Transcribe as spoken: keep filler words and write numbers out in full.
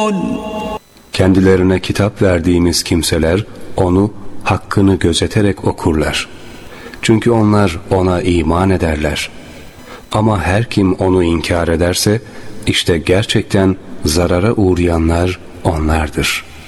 Kendilerine kitap verdiğimiz kimseler onu hakkını gözeterek okurlar. Çünkü onlar ona iman ederler. Ama her kim onu inkar ederse işte gerçekten zarara uğrayanlar onlardır.